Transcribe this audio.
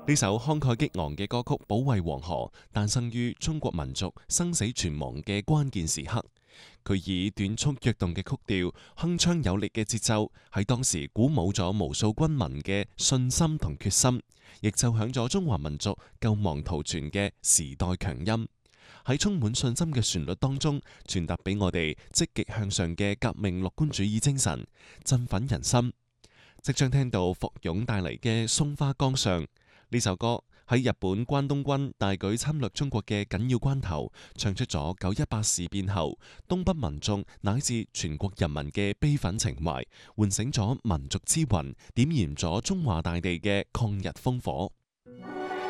呢首慷慨激昂嘅歌曲《保衛黃河》誕生於中國民族生死存亡嘅關鍵時刻。佢以短促躍動嘅曲調、鏗鏘有力嘅節奏，喺當時鼓舞咗無數軍民嘅信心同決心，亦奏響咗中華民族救亡圖存嘅時代強音。喺充滿信心嘅旋律當中，傳達俾我哋積極向上嘅革命樂觀主義精神，振奮人心。即將聽到霍勇帶嚟嘅《松花江上》。呢首歌喺日本關東軍大舉侵略中國嘅緊要關頭，唱出咗9·18事變後東北民眾乃至全國人民嘅悲憤情懷，喚醒咗民族之魂，點燃咗中華大地嘅抗日烽火。